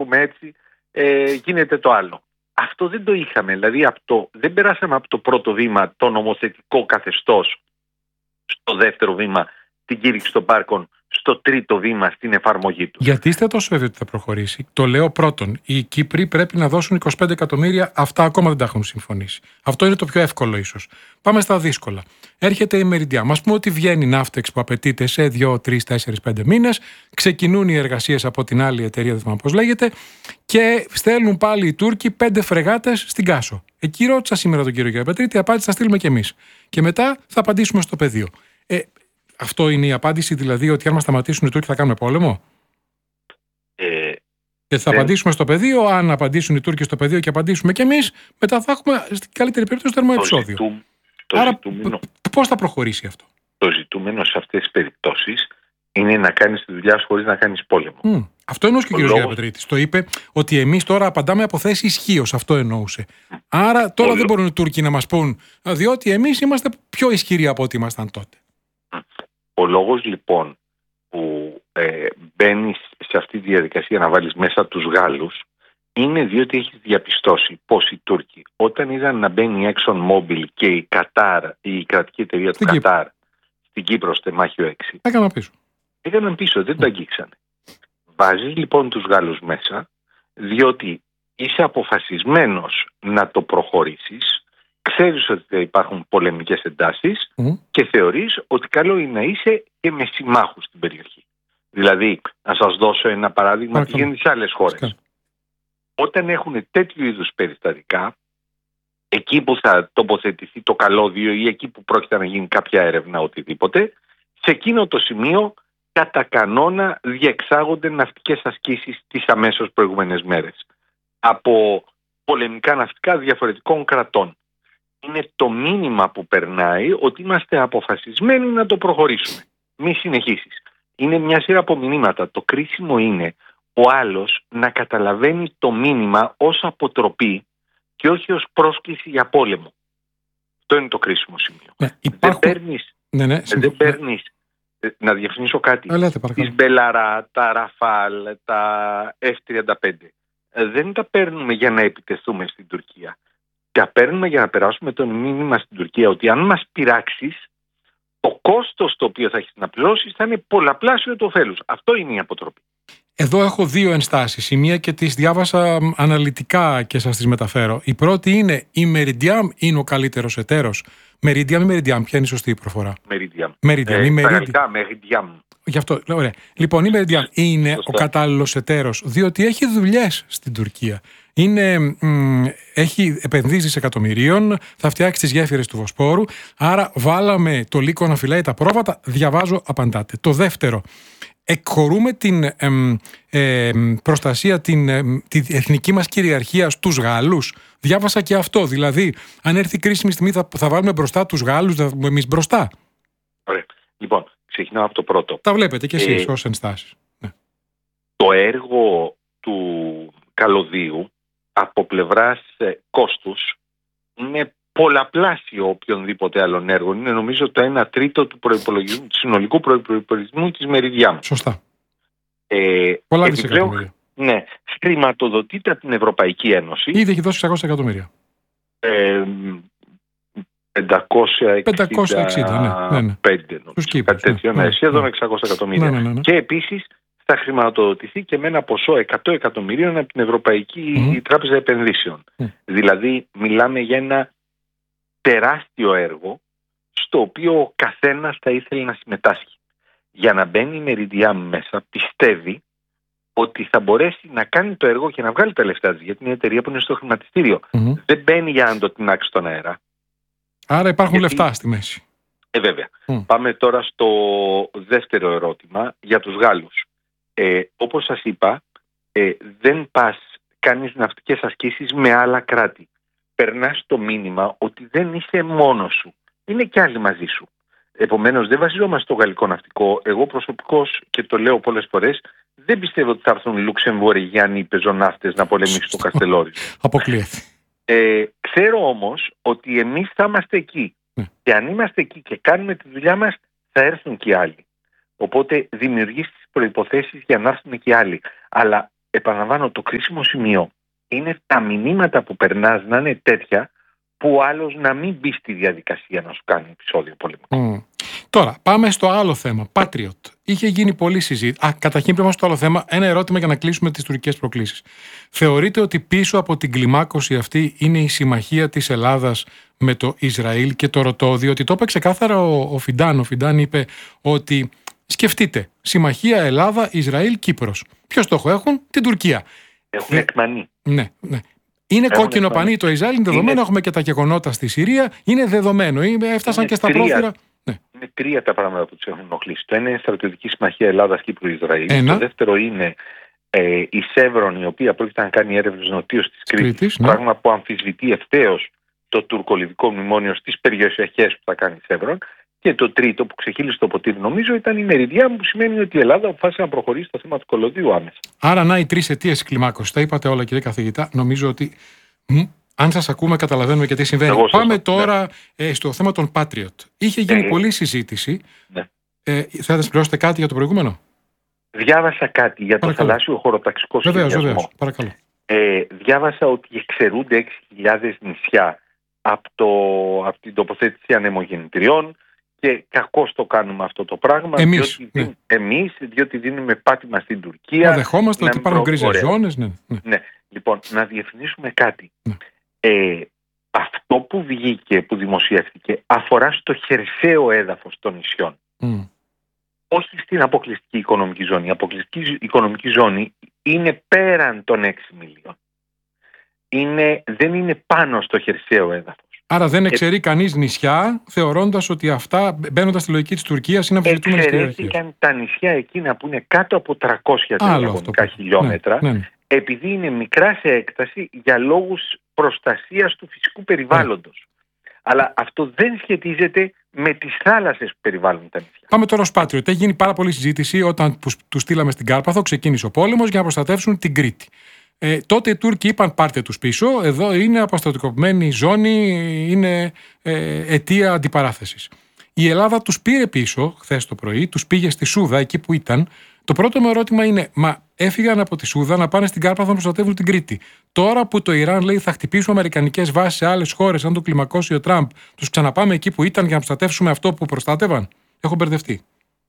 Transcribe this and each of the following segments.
πούμε έτσι, γίνεται το άλλο. Αυτό δεν το είχαμε. Δηλαδή δεν περάσαμε από το πρώτο βήμα το νομοθετικό καθεστώς, στο δεύτερο βήμα την κήρυξη των πάρκων, στο τρίτο βήμα στην εφαρμογή του. Γιατί είστε τόσο βέβαιοι ότι θα προχωρήσει? Το λέω πρώτον. Οι Κύπροι πρέπει να δώσουν 25 εκατομμύρια. Αυτά ακόμα δεν τα έχουν συμφωνήσει. Αυτό είναι το πιο εύκολο ίσως. Πάμε στα δύσκολα. Έρχεται η Meridiam. Ας πούμε ότι βγαίνει η Ναύτεξ που απαιτείται σε 2, 3, 4, 5 μήνες. Ξεκινούν οι εργασίες από την άλλη εταιρεία, δεν θυμάμαι πώς λέγεται. Και στέλνουν πάλι οι Τούρκοι 5 φρεγάτες στην Κάσο. Εκεί ρώτησα σήμερα τον κύριο Πετρίτη, απάντηση θα στείλουμε κι εμείς. Και μετά θα απαντήσουμε στο πεδίο. Αυτό είναι η απάντηση, δηλαδή, ότι αν μας σταματήσουν οι Τούρκοι θα κάνουμε πόλεμο? Και θα απαντήσουμε στο πεδίο. Αν απαντήσουν οι Τούρκοι στο πεδίο και απαντήσουμε κι εμείς, μετά θα έχουμε στην καλύτερη περίπτωση θερμό επεισόδιο. Άρα, πώς θα προχωρήσει αυτό? Το ζητούμενο σε αυτές τις περιπτώσεις είναι να κάνεις τη δουλειά σου χωρίς να κάνεις πόλεμο. Αυτό εννοούσε και ο κ. Πετρίτης. Το είπε ότι εμείς τώρα απαντάμε από θέση ισχύως. Αυτό εννοούσε. Άρα τώρα δεν μπορούν οι Τούρκοι να μας πούν, διότι εμείς είμαστε πιο ισχυροί από ό,τι ήμασταν τότε. Ο λόγος λοιπόν που μπαίνεις σε αυτή τη διαδικασία να βάλεις μέσα τους Γάλλους είναι διότι έχεις διαπιστώσει πως οι Τούρκοι όταν είδαν να μπαίνει η ExxonMobil και η Κατάρ, η κρατική εταιρεία του Κατάρ στην Κύπρο στο Τεμάχιο 6, έκαναν πίσω, δεν το αγγίξανε. Βάζεις λοιπόν τους Γάλλους μέσα διότι είσαι αποφασισμένος να το προχωρήσεις, ξέρεις ότι θα υπάρχουν πολεμικές εντάσεις και θεωρείς ότι καλό είναι να είσαι και με συμμάχους στην περιοχή. Δηλαδή, να σας δώσω ένα παράδειγμα τι γίνεται σε άλλες χώρες. Όταν έχουν τέτοιου είδους περιστατικά, εκεί που θα τοποθετηθεί το καλώδιο ή εκεί που πρόκειται να γίνει κάποια έρευνα, οτιδήποτε, σε εκείνο το σημείο κατά κανόνα διεξάγονται ναυτικές ασκήσεις τις αμέσως προηγούμενες μέρες από πολεμικά ναυτικά διαφορετικών κρατών. Είναι το μήνυμα που περνάει ότι είμαστε αποφασισμένοι να το προχωρήσουμε. Μη συνεχίσεις. Είναι μια σειρά από μηνύματα. Το κρίσιμο είναι ο άλλος να καταλαβαίνει το μήνυμα ως αποτροπή και όχι ως πρόσκληση για πόλεμο. Αυτό είναι το κρίσιμο σημείο. Δεν παίρνεις, να διευθυνήσω κάτι, τις Μπελαρά, τα Ραφάλ, τα F-35. Δεν τα παίρνουμε για να επιτεθούμε στην Τουρκία. Τα παίρνουμε για να περάσουμε το μήνυμα στην Τουρκία ότι αν μας πειράξεις, το κόστος το οποίο θα έχεις να πληρώσεις θα είναι πολλαπλάσιο του ωφέλους. Αυτό είναι η αποτροπή. Εδώ έχω 2 ενστάσεις. Η μία και τις διάβασα αναλυτικά και σας τις μεταφέρω. Η πρώτη είναι η Meridiam είναι ο καλύτερος εταίρος. Meridiam ή Meridiam, ποια είναι η σωστή προφορά? Meridiam. Γι' αυτό, ωραία. Λοιπόν, η Meridiam είναι ο κατάλληλος εταίρος, διότι έχει δουλειές στην Τουρκία. Έχει επενδύσει εκατομμυρίων, θα φτιάξει τις γέφυρες του Βοσπόρου. Άρα, βάλαμε το λύκο να φυλάει τα πρόβατα. Διαβάζω, απαντάτε. Το δεύτερο, εκχωρούμε την προστασία, την εθνική μας κυριαρχία στους Γάλλους. Διάβασα και αυτό. Δηλαδή, αν έρθει κρίσιμη στιγμή, θα βάλουμε μπροστά τους Γάλλους, θα βγούμε εμείς μπροστά. Ωραία. Λοιπόν, ξεκινάω από το πρώτο. Τα βλέπετε κι εσείς ως ενστάσεις. Ναι. Το έργο του καλωδίου από πλευράς κόστους είναι πολλαπλάσιο οποιονδήποτε άλλων έργων. Είναι νομίζω το 1/3 του προϋπολογισμού, του συνολικού προϋπολογισμού της Meridiam. Σωστά. Πολλά δισεκατομμύρια. Ναι, χρηματοδοτείται από την Ευρωπαϊκή Ένωση. Ήδη έχει δώσει 600 εκατομμύρια. 560, ναι. Κάτι τέτοιο, σχεδόν 600 εκατομμύρια. Ναι. Και επίσης θα χρηματοδοτηθεί και με ένα ποσό 100 εκατομμυρίων από την Ευρωπαϊκή Τράπεζα Επενδύσεων. Δηλαδή μιλάμε για ένα τεράστιο έργο στο οποίο ο καθένας θα ήθελε να συμμετάσχει. Για να μπαίνει η Meridiam μέσα πιστεύει ότι θα μπορέσει να κάνει το έργο και να βγάλει τα λεφτά της, γιατί είναι μια εταιρεία που είναι στο χρηματιστήριο. Δεν μπαίνει για να το τεινάξει στον αέρα. Άρα υπάρχουν λεφτά στη μέση. Βέβαια. Πάμε τώρα στο δεύτερο ερώτημα για τους Γάλλους. Όπως σας είπα, δεν κάνεις ναυτικές ασκήσεις με άλλα κράτη. Περνάς το μήνυμα ότι δεν είσαι μόνος σου. Είναι και άλλοι μαζί σου. Επομένως, δεν βασιζόμαστε στο γαλλικό ναυτικό. Εγώ προσωπικώς, και το λέω πολλές φορές, δεν πιστεύω ότι θα έρθουν Λουξεμβουργιάνοι πεζοναύτες να πολεμήσουν στο Καστελόριζο. Αποκλείεται. Ξέρω όμως ότι εμείς θα είμαστε εκεί. Και αν είμαστε εκεί και κάνουμε τη δουλειά μας, θα έρθουν και οι άλλοι. Οπότε δημιουργείς τις προϋποθέσεις για να έρθουν και οι άλλοι. Αλλά επαναλαμβάνω, το κρίσιμο σημείο είναι τα μηνύματα που περνάς να είναι τέτοια που ο άλλος να μην μπει στη διαδικασία να σου κάνει επεισόδιο πολεμικό. Τώρα, πάμε στο άλλο θέμα. Patriot. Είχε γίνει πολλή συζήτηση. Καταρχήν, πριν στο άλλο θέμα, ένα ερώτημα για να κλείσουμε τις τουρκικές προκλήσεις. Θεωρείτε ότι πίσω από την κλιμάκωση αυτή είναι η συμμαχία της Ελλάδας με το Ισραήλ? Και το ρωτώ, διότι το είπε ξεκάθαρα ο Φιντάν. Ο Φιντάν είπε ότι σκεφτείτε, συμμαχία Ελλάδα-Ισραήλ-Κύπρος. Ποιο στόχο έχουν? Την Τουρκία. Έχουν εκμανεί. Ναι. Είναι κόκκινο πανί το Ισραήλ, είναι δεδομένο. Έχουμε και τα γεγονότα στη Συρία. Είναι δεδομένο. Έφτασαν και στα πρόθυρα. Ναι. Είναι τρία τα πράγματα που τους έχουν ενοχλήσει. Το ένα είναι η στρατιωτική συμμαχία Ελλάδα-Κύπρου-Ισραήλ. Το δεύτερο είναι η Σέβρον, η οποία πρόκειται να κάνει έρευνες νοτίως της Κρήτης. Πράγμα που αμφισβητεί ευθέως το τουρκολιβικό μνημόνιο στις περιοχές που θα κάνει η Σέβρον. Και το τρίτο που ξεχύλισε το ποτήρι, νομίζω, ήταν η Μεριδιά, που σημαίνει ότι η Ελλάδα αποφάσισε να προχωρήσει στο θέμα του κολοδίου άμεσα. Άρα, να οι τρεις αιτίες κλιμάκωσης. Τα είπατε όλα, κύριε καθηγητά. Νομίζω ότι αν σας ακούμε, καταλαβαίνουμε και τι συμβαίνει. Πάμε τώρα στο θέμα των Patriot. Είχε γίνει πολλή συζήτηση. Ναι. Θα συμπληρώσετε κάτι για το προηγούμενο? Διάβασα κάτι για το θαλάσσιο χωροταξικό σχεδιασμό. Βεβαίως, παρακαλώ. Διάβασα ότι εξαιρούνται 6.000 νησιά από την τοποθέτηση ανεμογεννητριών και κακώς το κάνουμε αυτό το πράγμα. Διότι δίνουμε πάτημα στην Τουρκία. Να δεχόμαστε ότι υπάρχουν γκρίζες ζώνες. Ναι. Λοιπόν, να διευθυνήσουμε κάτι. Αυτό που βγήκε, που δημοσιεύτηκε, αφορά στο χερσαίο έδαφος των νησιών. Όχι στην αποκλειστική οικονομική ζώνη. Η αποκλειστική οικονομική ζώνη είναι πέραν των 6 μιλίων. Δεν είναι πάνω στο χερσαίο έδαφος. Άρα δεν εξαιρεί κανείς νησιά, θεωρώντας ότι αυτά, μπαίνοντας στη λογική της Τουρκίας, είναι αμφισβητούμενες κυριαρχίες. Εξαιρέθηκαν τα νησιά εκείνα που είναι κάτω από 300 τετραγωνικά χιλιόμετρα, επειδή είναι μικρά σε έκταση για λόγους προστασίας του φυσικού περιβάλλοντος. Αλλά αυτό δεν σχετίζεται με τις θάλασσες που περιβάλλουν τα νησιά. Πάμε τώρα ως Patriot. Έχει γίνει πάρα πολλή συζήτηση όταν τους στείλαμε στην Κάρπαθο, ξεκίνησε ο πόλεμος για να προστατεύσουν την Κρήτη. Τότε οι Τούρκοι είπαν πάρτε τους πίσω, εδώ είναι αποστρατικοποιημένη ζώνη, είναι αιτία αντιπαράθεσης. Η Ελλάδα τους πήρε πίσω χθες το πρωί, τους πήγε στη Σούδα, εκεί που ήταν. Το πρώτο μου ερώτημα είναι, μα έφυγαν από τη Σούδα να πάνε στην Κάρπαθο να προστατεύουν την Κρήτη. Τώρα που το Ιράν λέει θα χτυπήσουμε αμερικανικές βάσεις σε άλλες χώρες, αν το κλιμακώσει ο Τραμπ, τους ξαναπάμε εκεί που ήταν για να προστατεύσουμε αυτό που προστάτευαν? Έχω μπερδευτεί.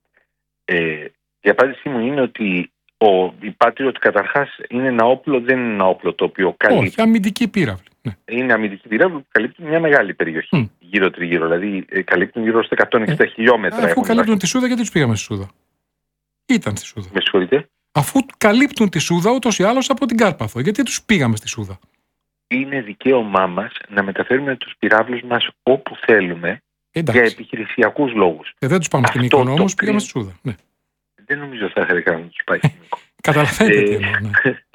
Η απάντησή μου είναι ότι η Patriot καταρχάς είναι ένα όπλο, δεν είναι ένα όπλο το οποίο καλύπτει. Όχι, αμυντική πύραυλη. Ναι. Είναι αμυντική πύραυλη που καλύπτει μια μεγάλη περιοχή γύρω-τριγύρω. Δηλαδή καλύπτουν γύρω στα 160 χιλιόμετρα. Αφού καλύπτουν τη Σούδα, γιατί τους πήγαμε στη Σούδα? Ήταν στη Σούδα. Με συγχωρείτε. Αφού καλύπτουν τη Σούδα ούτως ή άλλως από την Κάρπαθο, γιατί τους πήγαμε στη Σούδα? Είναι δικαίωμά μας να μεταφέρουμε τους πυράβλους μας όπου θέλουμε. Για επιχειρησιακούς λόγους. Δεν τους πάμε στην Μύκονο όμως, πήγαμε στη Σούδα. Ναι. Δεν νομίζω θα ήθελε κανένα να τους πάει στην Μύκονο. Καταλαβαίνετε τι εννοώ.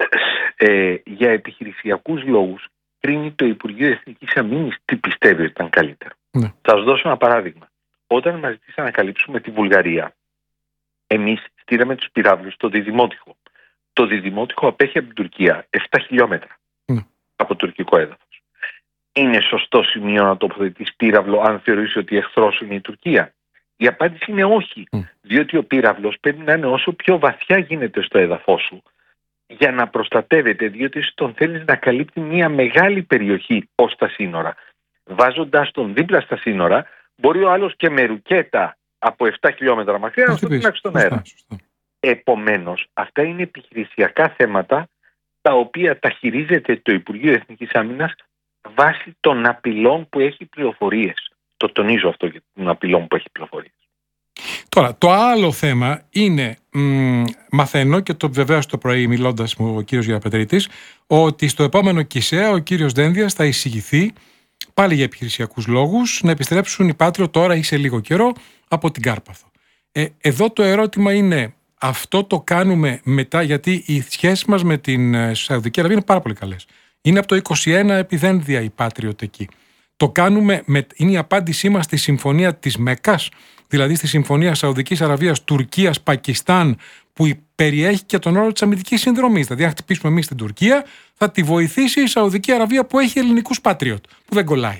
Για επιχειρησιακούς λόγους κρίνει το Υπουργείο Εθνικής Αμήνης τι πιστεύει ότι ήταν καλύτερο. Ναι. Θα σας δώσω ένα παράδειγμα. Όταν μας ζητήσαν να καλύψουμε τη Βουλγαρία, εμείς στείλαμε τους πυράβλους στο Διδημότυχο. Το Διδημότυχο απέχει από την Τουρκία 7 χιλιόμετρα από το τουρκικό έδαφος. Είναι σωστό σημείο να τοποθετείς πύραυλο αν θεωρείς ότι εχθρός είναι η Τουρκία? Η απάντηση είναι όχι. Διότι ο πύραυλος πρέπει να είναι όσο πιο βαθιά γίνεται στο έδαφος σου για να προστατεύεται, διότι εσύ τον θέλεις να καλύπτει μια μεγάλη περιοχή ως τα σύνορα. Βάζοντας τον δίπλα στα σύνορα, μπορεί ο άλλος και με ρουκέτα από 7 χιλιόμετρα μακριά να το πινάξει στον αέρα. Επομένως, αυτά είναι επιχειρησιακά θέματα τα οποία τα χειρίζεται το Υπουργείο Εθνικής Άμυνας βάσει των απειλών που έχει πληροφορίες. Το τονίζω αυτό για των απειλών που έχει πληροφορίες. Τώρα, το άλλο θέμα είναι, μαθαίνω και το βεβαίως το πρωί μιλώντας μου ο κύριος Γεραπετρίτης, ότι στο επόμενο ΚΙΣΕΑ ο κύριος Δένδιας θα εισηγηθεί πάλι για επιχειρησιακούς λόγους να επιστρέψουν οι Patriot τώρα ή σε λίγο καιρό από την Κάρπαθο. Εδώ το ερώτημα είναι, αυτό το κάνουμε μετά, γιατί οι σχέσεις μας με την Σαουδική Αραβία είναι πάρα πολύ καλές. Είναι από το 21 επιδένδια η Patriot εκεί. Το κάνουμε, είναι η απάντησή μας στη συμφωνία της Μέκκας, δηλαδή στη συμφωνία Σαουδικής Αραβίας, Τουρκίας, Πακιστάν, που περιέχει και τον όρο της αμυντικής συνδρομής. Δηλαδή, αν χτυπήσουμε εμείς την Τουρκία, θα τη βοηθήσει η Σαουδική Αραβία που έχει ελληνικούς Patriot, που δεν κολλάει.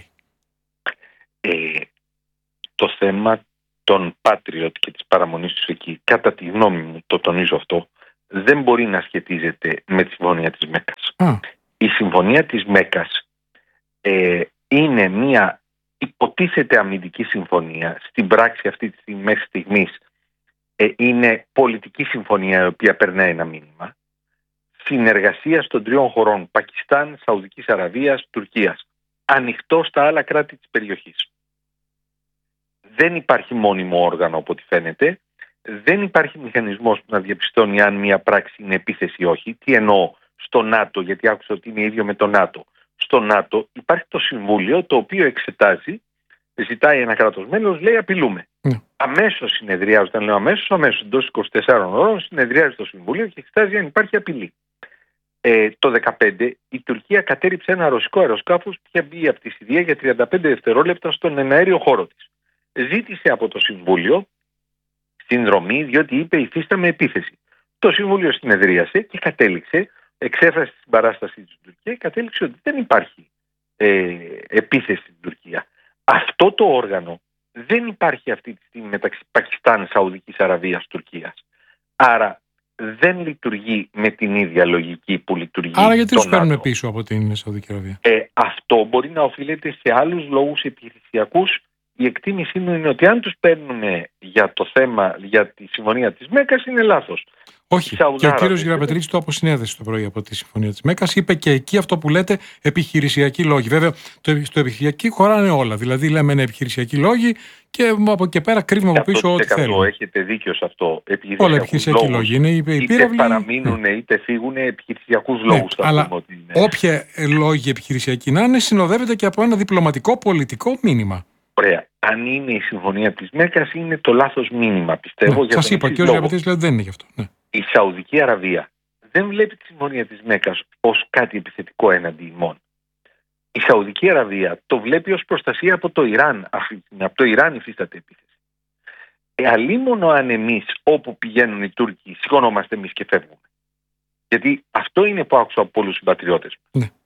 Το θέμα των Patriot και της παραμονής τους εκεί, κατά τη γνώμη μου, το τονίζω αυτό, δεν μπορεί να σχετίζεται με τη Συμφωνία της Μέκκας. Η Συμφωνία της Μέκκας είναι μια υποτίθεται αμυντική συμφωνία. Στην πράξη αυτή τη στιγμή, μέχρι στιγμής, είναι πολιτική συμφωνία η οποία περνάει ένα μήνυμα συνεργασία των τριών χωρών, Πακιστάν, Σαουδικής Αραβίας, Τουρκίας, ανοιχτό στα άλλα κράτη της περιοχής. Δεν υπάρχει μόνιμο όργανο από ό,τι φαίνεται, δεν υπάρχει μηχανισμός που να διαπιστώνει αν μια πράξη είναι επίθεση ή όχι. Τι εννοώ? Στο ΝΑΤΟ, γιατί άκουσα ότι είναι ίδιο με το ΝΑΤΟ. Στο ΝΑΤΟ υπάρχει το Συμβούλιο, το οποίο εξετάζει, ζητάει ένα κράτος μέλος, λέει απειλούμε. Αμέσως συνεδριάζει, όταν λέω αμέσως εντός 24 ώρων συνεδριάζει το Συμβούλιο και εξετάζει αν υπάρχει απειλή. Το 2015 η Τουρκία κατέριψε ένα ρωσικό αεροσκάφος που είχε μπει από τη Συρία για 35 δευτερόλεπτα στον εναέριο χώρο της. Ζήτησε από το Συμβούλιο συνδρομή, διότι είπε υφίσταμε επίθεση. Το Συμβούλιο συνεδρίασε και κατέληξε, εξέφρασε την παράσταση της Τουρκία και κατέληξε ότι δεν υπάρχει επίθεση στην Τουρκία. Αυτό το όργανο δεν υπάρχει αυτή τη στιγμή μεταξύ Πακιστάν, Σαουδικής Αραβίας, Τουρκίας. Άρα δεν λειτουργεί με την ίδια λογική που λειτουργεί. Άρα γιατί τους παίρνουμε πίσω από την Σαουδική Αραβία? Αυτό μπορεί να οφείλεται σε άλλους λόγους επιχειρησιακούς. Η εκτίμησή μου είναι ότι αν τους παίρνουμε για το θέμα, για τη Συμφωνία της Μέκκας, είναι λάθος. Όχι. Και ο κύριος Γεραπετρίτης το αποσυνέδεσε το πρωί από τη Συμφωνία της Μέκκας. Είπε και εκεί αυτό που λέτε επιχειρησιακοί λόγοι. Βέβαια, στο επιχειρησιακή χωράνε όλα. Δηλαδή, λέμε είναι επιχειρησιακοί λόγοι και από εκεί πέρα κρύβουμε από πίσω ό,τι θέλουμε. Έχετε δίκιο σε αυτό. Όλα επιχειρησιακοί λόγοι. Είναι είτε παραμείνουν είτε φύγουν, επιχειρησιακούς λόγους. Αλλά όποια λόγοι επιχειρησιακοί να είναι, συνοδεύεται και από ένα διπλωματικό πολιτικό μήνυμα. Ωραία. Αν είναι η Συμφωνία της Μέκκας, είναι το λάθος μήνυμα, πιστεύω. Σας είπα και ο Γεραπετρίτης λέει ότι δεν είναι γι' αυτό. Η Σαουδική Αραβία δεν βλέπει τη Συμφωνία της Μέκκας ως κάτι επιθετικό έναντι ημών. Η Σαουδική Αραβία το βλέπει ως προστασία από το Ιράν. Από το Ιράν υφίσταται επίθεση. Αλίμονο αν εμείς όπου πηγαίνουν οι Τούρκοι σηκωνόμαστε εμείς και φεύγουμε. Γιατί αυτό είναι που άκουσα από πολλούς συμπατριώτες.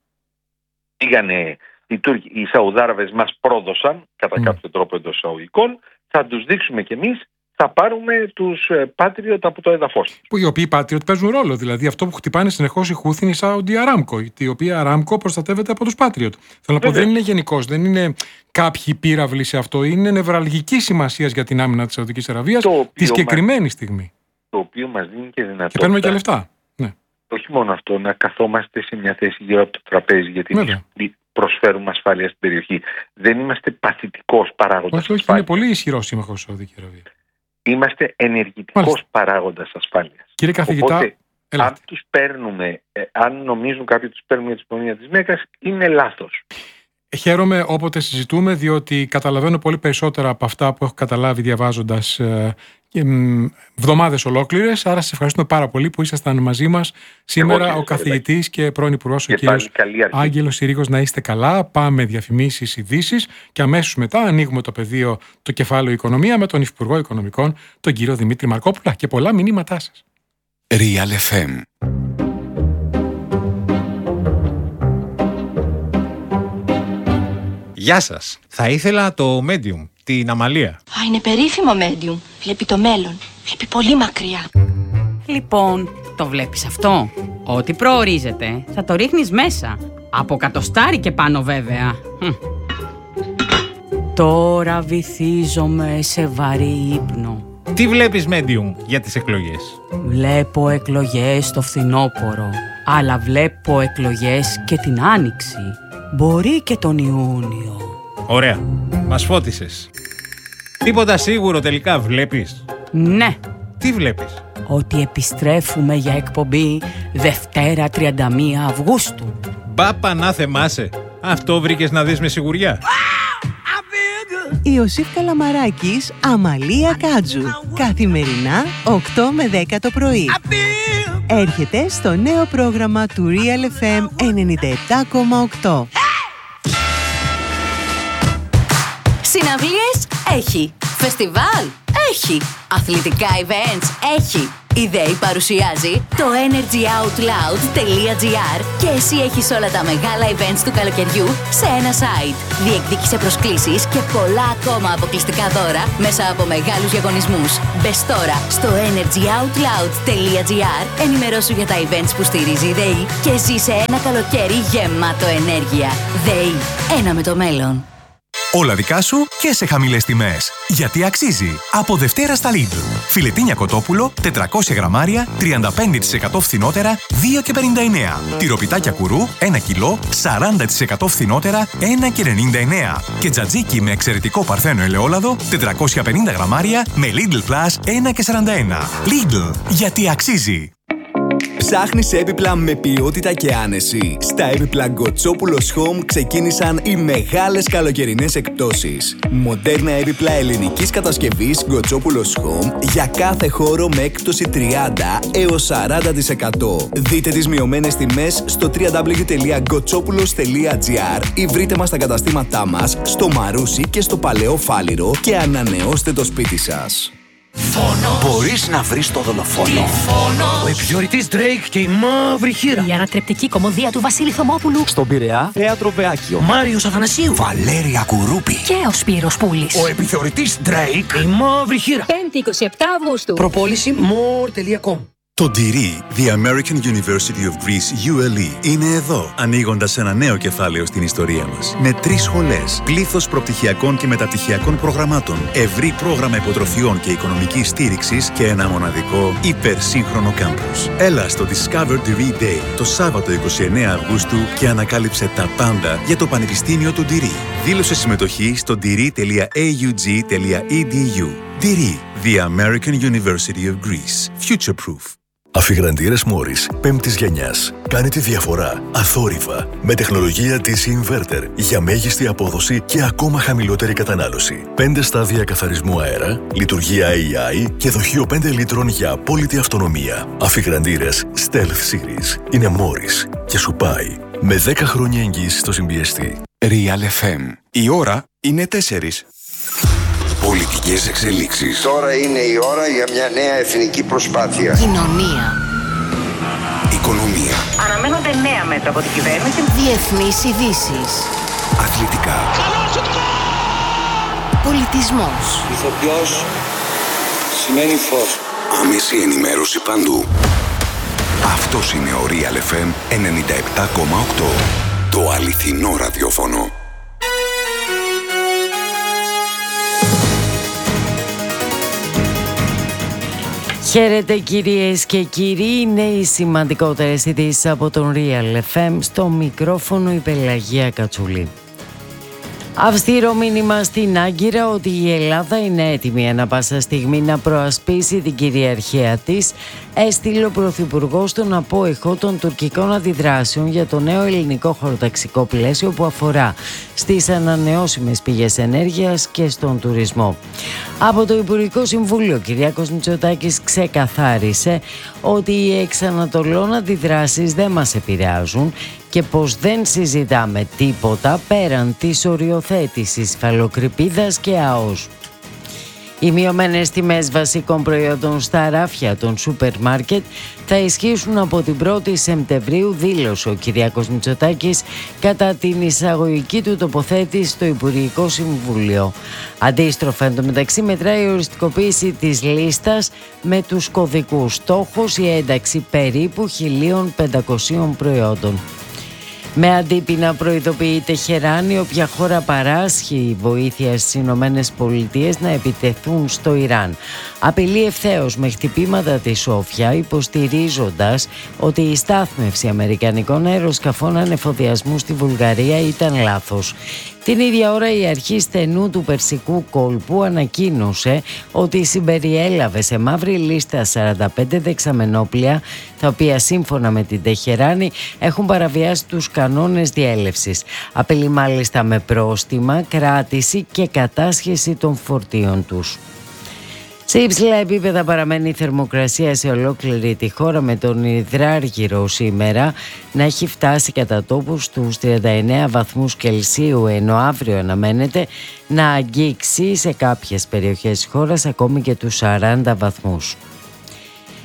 Πήγανε οι Σαουδάραβες, μας πρόδωσαν κατά κάποιο τρόπο εντός εισαγωγικών, θα τους δείξουμε κι εμείς, θα πάρουμε τους Patriot από το έδαφος τους. Που οι οποίοι Patriot παίζουν ρόλο, δηλαδή αυτό που χτυπάνε συνεχώς οι Χούθι είναι η Saudi Aramco, η οποία Aramco προστατεύεται από τους Patriot. Θέλω να πω, δεν είναι γενικός, δεν είναι κάποιοι πύραυλοι σε αυτό, είναι νευραλγική σημασία για την άμυνα της Σαουδικής Αραβίας τη συγκεκριμένη στιγμή. Το οποίο μας δίνει και δυνατότητα. Και παίρνουμε και λεφτά. Όχι μόνο αυτό, να καθόμαστε σε μια θέση γύρω από το τραπέζι, γιατί προσφέρουμε ασφάλεια στην περιοχή. Δεν είμαστε παθητικός παράγοντας ασφάλειας. Όχι, είναι πολύ ισχυρό σύμμαχος η Σαουδική Αραβία. Είμαστε ενεργητικός παράγοντας ασφάλειας. Κύριε καθηγητά, οπότε, αν τους παίρνουμε, αν νομίζουν κάποιοι τους παίρνουν για τη Συμφωνία της Μέκκας, είναι λάθος. Χαίρομαι όποτε συζητούμε, διότι καταλαβαίνω πολύ περισσότερα από αυτά που έχω καταλάβει διαβάζοντας εβδομάδες ολόκληρες. Άρα σας ευχαριστούμε πάρα πολύ που ήσασταν μαζί μας σήμερα, ο καθηγητής και πρώην υπουργός, ο κύριος Άγγελος Συρίγος. Να είστε καλά. Πάμε διαφημίσεις, ειδήσεις και αμέσως μετά ανοίγουμε το πεδίο, το κεφάλαιο Οικονομία με τον Υφυπουργό Οικονομικών, τον κύριο Δημήτρη Μαρκόπουλα, και πολλά μηνύματά σας. Real FM. Γεια σας. Θα ήθελα το Medium, την Αμαλία. Είναι περίφημο Medium. Βλέπει το μέλλον. Βλέπει πολύ μακριά. Λοιπόν, το βλέπεις αυτό? Ό,τι προορίζεται θα το ρίχνεις μέσα. Από κατοστάρι και πάνω βέβαια. Τώρα βυθίζομαι σε βαρύ ύπνο. Τι βλέπεις Medium για τις εκλογές? Βλέπω εκλογές το φθινόπωρο, αλλά βλέπω εκλογές και την Άνοιξη. Μπορεί και τον Ιούνιο. Ωραία. Μας φώτισες. Τίποτα σίγουρο τελικά βλέπεις? Ναι. Τι βλέπεις? Ότι επιστρέφουμε για εκπομπή Δευτέρα 31 Αυγούστου. Μπα πανά θεμάσαι. Αυτό βρήκες να δεις με σιγουριά? Ιωσήφ Καλαμαράκης, Αμαλία Κάτζου. Καθημερινά 8 με 10 το πρωί. Έρχεται στο νέο πρόγραμμα του Real FM 97,8. Συναυλίες έχει. Φεστιβάλ έχει. Αθλητικά events έχει. Η ΔΕΗ παρουσιάζει το energyoutloud.gr και εσύ έχεις όλα τα μεγάλα events του καλοκαιριού σε ένα site. Διεκδίκησε προσκλήσεις και πολλά ακόμα αποκλειστικά δώρα μέσα από μεγάλους διαγωνισμούς. Μπες τώρα στο energyoutloud.gr, ενημερώσου για τα events που στηρίζει η ΔΕΗ και ζήσε ένα καλοκαίρι γεμάτο ενέργεια. ΔΕΗ, ένα με το μέλλον. Όλα δικά σου και σε χαμηλές τιμές. Γιατί αξίζει. Από Δευτέρα στα Lidl. Φιλετίνια κοτόπουλο, 400 γραμμάρια, 35% φθηνότερα, 2,59. Τυροπιτάκια κουρού, 1 κιλό, 40% φθηνότερα, 1,99. Και τζατζίκι με εξαιρετικό παρθένο ελαιόλαδο, 450 γραμμάρια, με Lidl Plus, 1,41. Lidl. Γιατί αξίζει. Ψάχνεις έπιπλα με ποιότητα και άνεση? Στα έπιπλα Γκοτσόπουλος Home ξεκίνησαν οι μεγάλες καλοκαιρινές εκπτώσεις. Μοντέρνα έπιπλα ελληνικής κατασκευής Γκοτσόπουλος Home για κάθε χώρο με έκπτωση 30 έως 40%. Δείτε τις μειωμένες τιμές στο www.gotsopoulos.gr ή βρείτε μας στα καταστήματά μας στο Μαρούσι και στο Παλαιό Φάληρο και ανανεώστε το σπίτι σας. Φόνο. Μπορείς να βρεις το δολοφόνο. Ο επιθεωρητής Drake και η μαύρη χείρα. Η ανατρεπτική κωμωδία του Βασίλη Θωμόπουλου. Στον Πειραιά, Θέατρο Βεάκιο. Μάριος Αθανασίου. Βαλέρια Κουρούπη. Και ο Σπύρος Πούλης. Ο επιθεωρητής Drake, η μαύρη χείρα. 5η 27 Αυγούστου. Προπόληση more.com. Το Ντυρί, The American University of Greece, ULE, είναι εδώ, ανοίγοντας ένα νέο κεφάλαιο στην ιστορία μας. Με 3 σχολές, πλήθος προπτυχιακών και μεταπτυχιακών προγραμμάτων, ευρύ πρόγραμμα υποτροφιών και οικονομικής στήριξης και ένα μοναδικό υπερσύγχρονο κάμπους. Έλα στο Discover Ντυρί Day το Σάββατο 29 Αυγούστου και ανακάλυψε τα πάντα για το Πανεπιστήμιο του Ντυρί. Δήλωσε συμμετοχή στο diri.aug.edu. Ντυρί, The American University of Greece. Future-proof. Αφιγραντήρες Μόρις 5ης γενιάς. Κάνει τη διαφορά αθόρυβα με τεχνολογία DC Inverter για μέγιστη απόδοση και ακόμα χαμηλότερη κατανάλωση. 5 στάδια καθαρισμού αέρα, λειτουργία AI και δοχείο 5 λίτρων για απόλυτη αυτονομία. Αφιγραντήρες Stealth Series είναι Μόρις και σου πάει με 10 χρόνια εγγύηση στο συμπιεστή. Real FM. Η ώρα είναι 4. Πολιτικές εξελίξεις. Τώρα είναι η ώρα για μια νέα εθνική προσπάθεια. Κοινωνία. Οικονομία. Αναμένονται νέα μέτρα από την κυβέρνηση. Διεθνείς ειδήσεις. Αθλητικά. Πολιτισμός. Ηθοποιός σημαίνει φως. Άμεση ενημέρωση παντού. Αυτός είναι ο Real FM 97,8. Το αληθινό ραδιόφωνο. Χαίρετε κυρίες και κύριοι, είναι οι σημαντικότερες ειδήσεις από τον Real FM, στο μικρόφωνο η Πελαγία Κατσουλή. Αυστηρό μήνυμα στην Άγκυρα ότι η Ελλάδα είναι έτοιμη ανά πάσα στιγμή να προασπίσει την κυριαρχία της, έστειλε ο Πρωθυπουργός στον απόϊχο των τουρκικών αντιδράσεων για το νέο ελληνικό χωροταξικό πλαίσιο που αφορά στις ανανεώσιμες πηγές ενέργειας και στον τουρισμό. Από το Υπουργικό Συμβούλιο, ο Κυριάκος Μητσοτάκης ξεκαθάρισε ότι οι εξανατολών αντιδράσεις δεν μας επηρεάζουν και πως δεν συζητάμε τίποτα πέραν της οριοθέτησης φαλοκρηπίδας και ΑΟΣ. Οι μειωμένες τιμές βασικών προϊόντων στα ράφια των σούπερ μάρκετ θα ισχύσουν από την 1η Σεπτεμβρίου, δήλωσε ο Κυριάκος Μητσοτάκης κατά την εισαγωγική του τοποθέτηση στο Υπουργικό Συμβούλιο. Αντίστροφα, εντωμεταξύ, μετράει η οριστικοποίηση της λίστας με τους κωδικούς. Στόχος η ένταξη περίπου 1.500 προϊόντων. Με αντίπεινα προειδοποιεί η Τεχεράνη όποια χώρα παράσχει βοήθεια στις Ηνωμένες Πολιτείες να επιτεθούν στο Ιράν. Απειλεί ευθέως με χτυπήματα τη Σόφια, υποστηρίζοντας ότι η στάθμευση αμερικανικών αεροσκαφών ανεφοδιασμού στη Βουλγαρία ήταν λάθος. Την ίδια ώρα η αρχή στενού του Περσικού κόλπου ανακοίνωσε ότι συμπεριέλαβε σε μαύρη λίστα 45 δεξαμενόπλια, τα οποία σύμφωνα με την Τεχεράνη έχουν παραβιάσει τους κανόνες διέλευσης. Απειλεί μάλιστα με πρόστιμα, κράτηση και κατάσχεση των φορτίων τους. Σε υψηλά επίπεδα παραμένει η θερμοκρασία σε ολόκληρη τη χώρα, με τον υδράργυρο σήμερα να έχει φτάσει κατά τόπου στους 39 βαθμούς Κελσίου, ενώ αύριο αναμένεται να αγγίξει σε κάποιες περιοχές της χώρας ακόμη και τους 40 βαθμούς.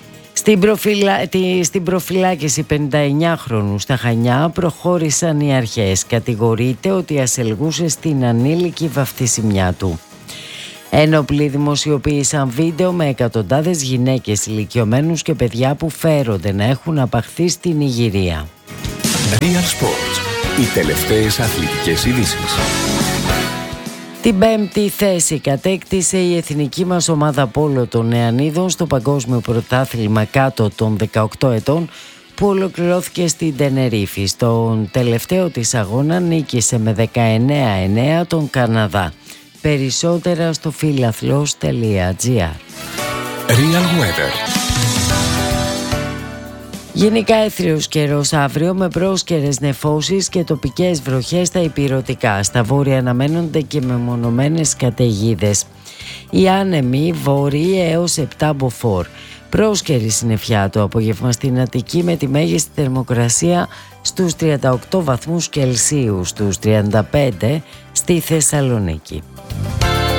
Στην προφυλάκηση 59χρονου στα Χανιά προχώρησαν οι αρχές. Κατηγορείται ότι ασελγούσε στην ανήλικη βαφτισιμιά του. Ένοπλοι δημοσιοποίησαν βίντεο με εκατοντάδες γυναίκες, ηλικιωμένους και παιδιά που φέρονται να έχουν απαχθεί στην Ιγυρία. Real Sports. Οι τελευταίες αθλητικές ειδήσεις. Την πέμπτη θέση κατέκτησε η εθνική μας ομάδα πόλο των Νεανίδων στο Παγκόσμιο Πρωτάθλημα κάτω των 18 ετών που ολοκληρώθηκε στην Τενερίφη. Στον τελευταίο της αγώνα νίκησε με 19-9 τον Καναδά. Περισσότερα στο φιλαθλός.gr. Real Weather. Γενικά έθριος καιρός αύριο με πρόσκαιρες νεφώσεις και τοπικές βροχές στα ηπειρωτικά. Στα βόρεια αναμένονται και μεμονωμένες καταιγίδες. Οι άνεμοι βόρειοι έως 7 μποφόρ. Πρόσκαιρη συννεφιά το απόγευμα στην Αττική με τη μέγιστη θερμοκρασία στους 38 βαθμούς Κελσίου, στους 35 στη Θεσσαλονίκη.